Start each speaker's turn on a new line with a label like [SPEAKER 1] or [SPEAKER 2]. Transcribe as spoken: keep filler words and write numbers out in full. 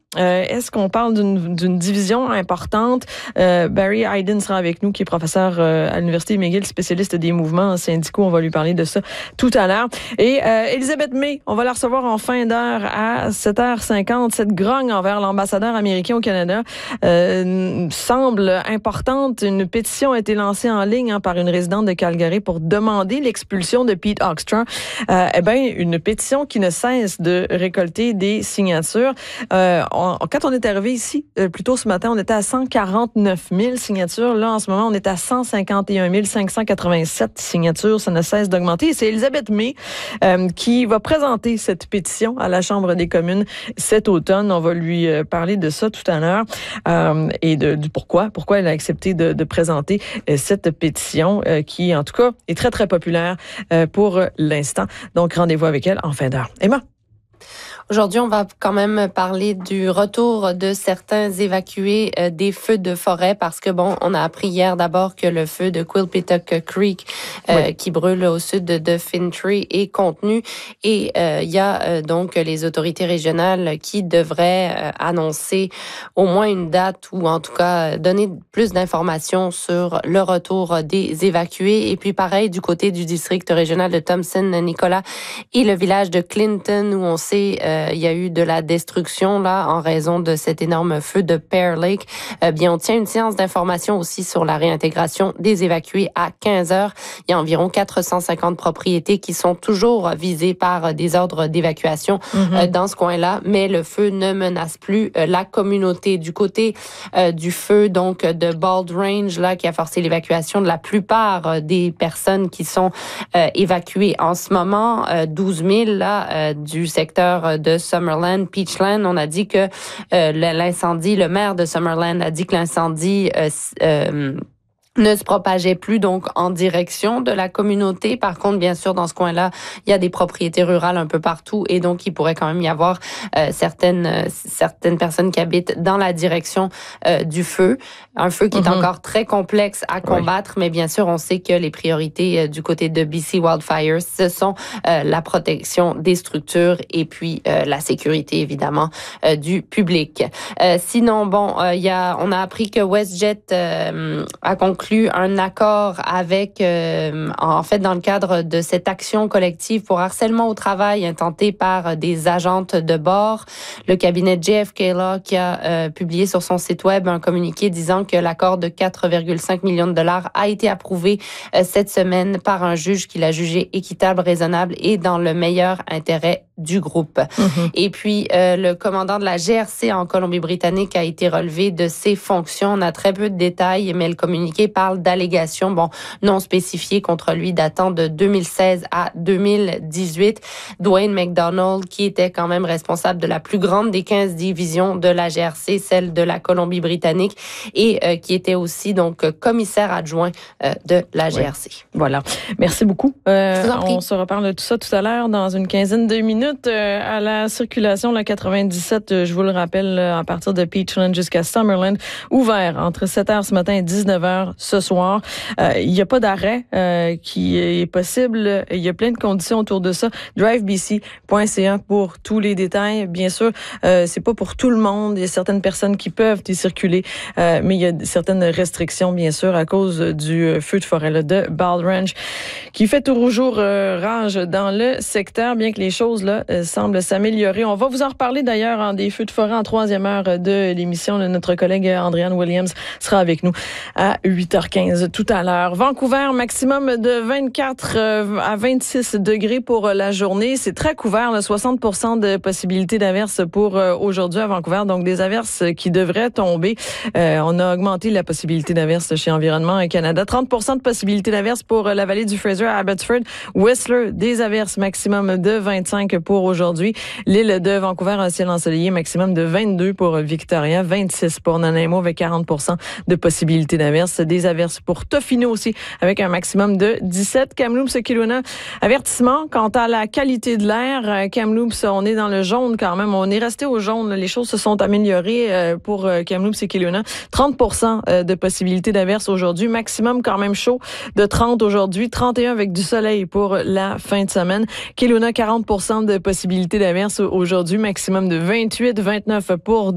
[SPEAKER 1] Euh, est-ce qu'on parle d'une, d'une division importante? Euh, Barry Hayden sera avec nous, qui est professeur euh, à l'Université McGill, spécialiste des mouvements syndicaux. On va lui parler de ça tout à l'heure. Et euh, Elisabeth May, on va la recevoir en fin d'heure à sept heures cinquante. Cette grogne envers l'ambassadeur américain au Canada euh, semble importante. Une pétition a été lancée en ligne hein, par une résidente de Calgary pour demander l'expulsion de Pete Hoekstra. Euh, eh bien, une pétition qui ne cesse de récolter des signatures. Euh, on, quand on est arrivé ici, euh, plus tôt ce matin, on était à cent quarante-neuf mille signatures. Là, en ce moment, on est à cent cinquante et un mille cinq cent quatre-vingt-sept signatures. Ça ne cesse d'augmenter. Et c'est Elisabeth May euh, qui va présenter cette pétition à la Chambre des communes cet automne. On va lui euh, parler de ça tout à l'heure euh, et de, du pourquoi. Pourquoi elle a accepté de, de présenter euh, cette pétition euh, qui, en tout cas, est très, très populaire euh, pour l'instant. Donc, rendez-vous avec elle en fin d'heure. Emma?
[SPEAKER 2] Aujourd'hui, on va quand même parler du retour de certains évacués euh, des feux de forêt parce que, bon, on a appris hier d'abord que le feu de Quilpituck Creek euh, oui. qui brûle au sud de, de Fintry est contenu et il euh, y a euh, donc les autorités régionales qui devraient euh, annoncer au moins une date ou en tout cas donner plus d'informations sur le retour des évacués. Et puis pareil, du côté du district régional de Thompson-Nicolas et le village de Clinton où on sait euh, il y a eu de la destruction là en raison de cet énorme feu de Pear Lake. Euh, bien, on tient une séance d'information aussi sur la réintégration des évacués à quinze heures. Il y a environ quatre cent cinquante propriétés qui sont toujours visées par des ordres d'évacuation mm-hmm. euh, dans ce coin-là, mais le feu ne menace plus euh, la communauté. Du côté euh, du feu donc de Bald Range là qui a forcé l'évacuation de la plupart euh, des personnes qui sont euh, évacuées en ce moment, euh, douze mille là euh, du secteur de de Summerland, Peachland, on a dit que euh, l'incendie, le maire de Summerland a dit que l'incendie euh, euh, ne se propageait plus donc en direction de la communauté. Par contre, bien sûr, dans ce coin-là, il y a des propriétés rurales un peu partout et donc il pourrait quand même y avoir euh, certaines euh, certaines personnes qui habitent dans la direction euh, du feu. Un feu qui mm-hmm. est encore très complexe à combattre, oui. mais bien sûr, on sait que les priorités euh, du côté de B C Wildfires, ce sont euh, la protection des structures et puis euh, la sécurité, évidemment, euh, du public. Euh, sinon, bon, il euh, y a, on a appris que WestJet euh, a conclu un accord avec, euh, en fait, dans le cadre de cette action collective pour harcèlement au travail intentée par des agentes de bord. Le cabinet J F K Law qui a euh, publié sur son site web un communiqué disant que l'accord de quatre virgule cinq millions de dollars a été approuvé euh, cette semaine par un juge qui l'a jugé équitable, raisonnable et dans le meilleur intérêt du groupe. Mm-hmm. Et puis, euh, le commandant de la G R C en Colombie-Britannique a été relevé de ses fonctions. On a très peu de détails, mais le communiqué parle d'allégations bon, non spécifiées contre lui datant de deux mille seize à deux mille dix-huit. Dwayne McDonald, qui était quand même responsable de la plus grande des quinze divisions de la G R C, celle de la Colombie-Britannique, et euh, qui était aussi donc commissaire adjoint euh, de la G R C.
[SPEAKER 1] Oui. Voilà. Merci beaucoup. Euh, on se reparle de tout ça tout à l'heure dans une quinzaine de minutes. Euh, à la circulation, la quatre-vingt-dix-sept, euh, je vous le rappelle, euh, à partir de Peachland jusqu'à Summerland, ouvert entre sept heures ce matin et dix-neuf heures ce soir. Euh, il n'y a pas d'arrêt euh, qui est possible. Il y a plein de conditions autour de ça. drive b c point c a pour tous les détails. Bien sûr, euh, c'est pas pour tout le monde. Il y a certaines personnes qui peuvent y circuler, euh, mais il y a certaines restrictions, bien sûr, à cause du feu de forêt là, de Bald Range, qui fait toujours euh, rage dans le secteur, bien que les choses là euh, semblent s'améliorer. On va vous en reparler d'ailleurs en des feux de forêt en troisième heure de l'émission. Notre collègue Andréane Williams sera avec nous à huit heures quinze tout à l'heure. Vancouver, maximum de vingt-quatre à vingt-six degrés pour la journée. C'est très couvert, là, soixante pour cent de possibilités d'averses pour aujourd'hui à Vancouver. Donc, des averses qui devraient tomber. Euh, on a augmenté la possibilité d'averses chez Environnement Canada. trente pour cent de possibilités d'averses pour la vallée du Fraser à Abbotsford. Whistler, des averses maximum de vingt-cinq pour aujourd'hui. L'île de Vancouver, un ciel ensoleillé, maximum de vingt-deux pour Victoria, vingt-six pour Nanaimo avec quarante pour cent de possibilités d'averses. Des averses pour Tofino aussi avec un maximum de dix-sept. Kamloops, Kelowna, avertissement quant à la qualité de l'air. Kamloops, on est dans le jaune quand même. On est resté au jaune. Les choses se sont améliorées pour Kamloops et Kelowna. trente pour cent de possibilités d'averses aujourd'hui. Maximum quand même chaud de trente aujourd'hui. trente et un avec du soleil pour la fin de semaine. Kelowna, quarante pour cent de possibilités d'averses aujourd'hui. Maximum de vingt-huit, vingt-neuf pour